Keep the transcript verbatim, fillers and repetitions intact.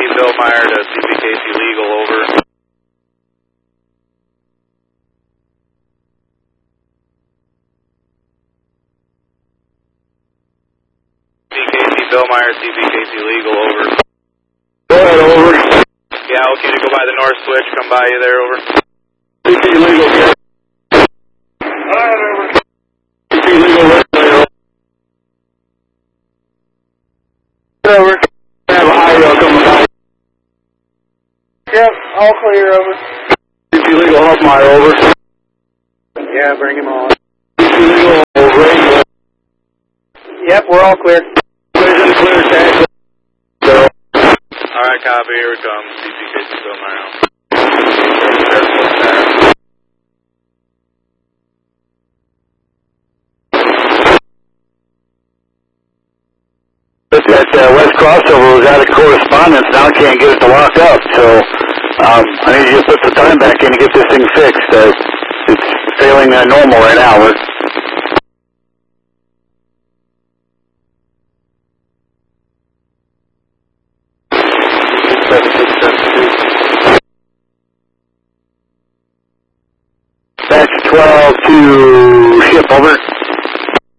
Bill Meyer to C B K C Legal, over. C B K C Bill Meyer, C B K C Legal, over. Go ahead, over. Yeah, okay to go by the north switch, come by you there, over. C B K C Legal, yeah. Alright, over. C B K C Legal, right there. Over. I have a high rail coming by. Yep, all clear, over. C B K C Legal, Huffmeyer, over. Yeah, bring him on. C B K C Legal, over. Yep, we're all clear. Clear, clear, tag. So. Alright, copy, here it comes. C B K C Bill Meyer. That uh, west crossover was out of correspondence. Now I can't get it to lock up, so um, I need you to put some time back in to get this thing fixed. Uh, it's failing uh, normal right now. We're That's twelve to ship, over.